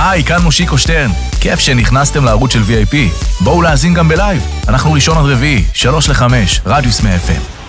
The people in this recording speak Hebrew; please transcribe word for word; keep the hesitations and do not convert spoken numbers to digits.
היי, כאן מושיקו שטרן. כיף שנכנסתם לערוץ של וי איי פי. בואו להאזין גם בלייב. אנחנו ראשון עד רביעי, שלוש לחמש, רדיוס מאה אף אם.